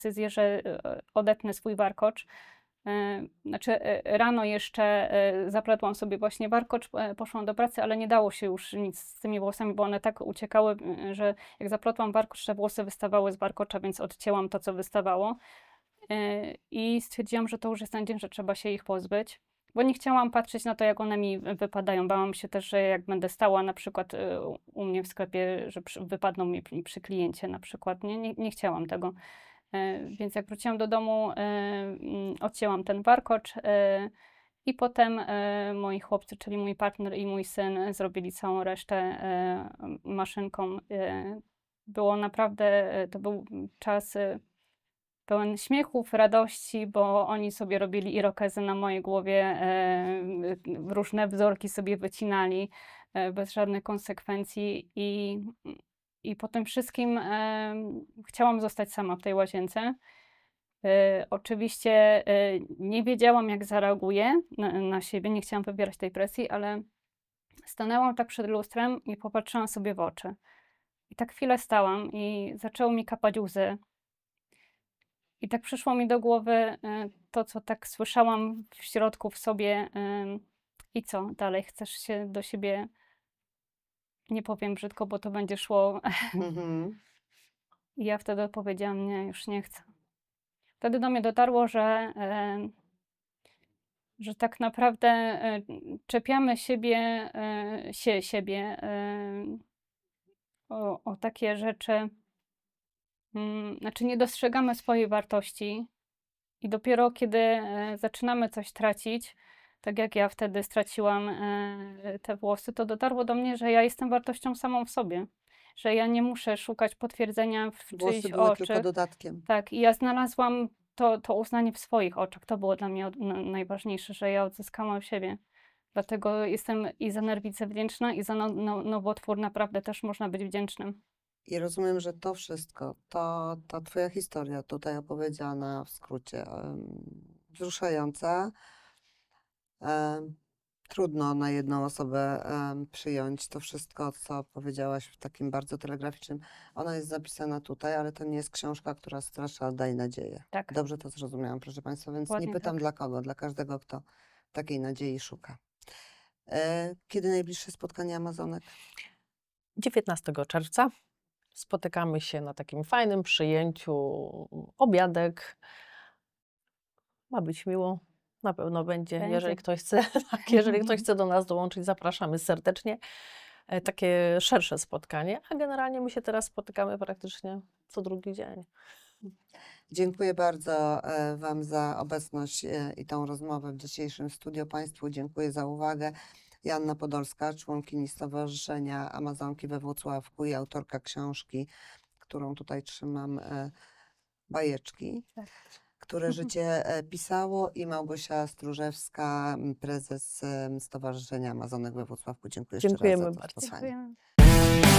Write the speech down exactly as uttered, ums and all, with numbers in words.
decyzję, że e, odetnę swój warkocz. E, Znaczy e, rano jeszcze e, zapletłam sobie właśnie warkocz, e, poszłam do pracy, ale nie dało się już nic z tymi włosami, bo one tak uciekały, e, że jak zaplotłam warkocz, te włosy wystawały z warkocza, więc odcięłam to, co wystawało. E, I stwierdziłam, że to już jest ten dzień, że trzeba się ich pozbyć. Bo nie chciałam patrzeć na to, jak one mi wypadają. Bałam się też, że jak będę stała na przykład e, u mnie w sklepie, że przy, wypadną mi przy, przy kliencie na przykład. Nie, nie, nie chciałam tego. E, Więc jak wróciłam do domu, e, mm, odcięłam ten warkocz e, i potem e, moi chłopcy, czyli mój partner i mój syn zrobili całą resztę e, maszynką. E, Było naprawdę, e, to był czas e, pełen śmiechów, radości, bo oni sobie robili irokezy na mojej głowie, e, różne wzorki sobie wycinali e, bez żadnych konsekwencji i, i po tym wszystkim e, chciałam zostać sama w tej łazience. E, oczywiście e, nie wiedziałam, jak zareaguję na, na siebie, nie chciałam wywierać tej presji, ale stanęłam tak przed lustrem i popatrzyłam sobie w oczy. I tak chwilę stałam i zaczęły mi kapać łzy. I tak przyszło mi do głowy e, to, co tak słyszałam w środku w sobie. e, I co dalej? Chcesz się do siebie, nie powiem brzydko, bo to będzie szło. Mhm. I ja wtedy powiedziałam, nie, już nie chcę. Wtedy do mnie dotarło, że, e, że tak naprawdę e, czepiamy siebie, e, się, siebie e, o, o takie rzeczy. Mm, Znaczy nie dostrzegamy swojej wartości. I dopiero kiedy e, zaczynamy coś tracić, tak jak ja wtedy straciłam e, te włosy, to dotarło do mnie, że ja jestem wartością samą w sobie. Że ja nie muszę szukać potwierdzenia w Włosy czyichś były tylko oczach. dodatkiem. Tak, i ja znalazłam to, to uznanie w swoich oczach. To było dla mnie od, na, najważniejsze, że ja odzyskałam siebie. Dlatego jestem i za Nerwicę wdzięczna, i za no, no, nowotwór naprawdę też można być wdzięcznym. I rozumiem, że to wszystko, to, ta twoja historia tutaj opowiedziana w skrócie, em, wzruszająca. Em, Trudno na jedną osobę em, przyjąć to wszystko, co powiedziałaś w takim bardzo telegraficznym. Ona jest zapisana tutaj, ale to nie jest książka, która straszy, a daje nadzieję. Tak, Dobrze to zrozumiałam, proszę Państwa, więc nie dokładnie pytam tak. dla kogo, dla każdego, kto takiej nadziei szuka. E, Kiedy najbliższe spotkanie Amazonek? dziewiętnastego czerwca spotykamy się na takim fajnym przyjęciu, obiadek. Ma być miło, na pewno będzie. Będzie. Jeżeli ktoś chce, tak, jeżeli ktoś chce do nas dołączyć, zapraszamy serdecznie. E, Takie szersze spotkanie, a generalnie my się teraz spotykamy praktycznie co drugi dzień. Dziękuję bardzo e, Wam za obecność e, i tą rozmowę w dzisiejszym studiu. Państwu dziękuję za uwagę. Joanna Podolska, członkini Stowarzyszenia Amazonki we Włocławku i autorka książki, którą tutaj trzymam, e, Bajeczki, Tak. które życie e, pisało, i Małgosia Stróżewska, m, prezes e, Stowarzyszenia Amazonek we Włocławku. Dziękuję jeszcze raz Dziękujemy za to bardzo. spotkanie. Dziękujemy.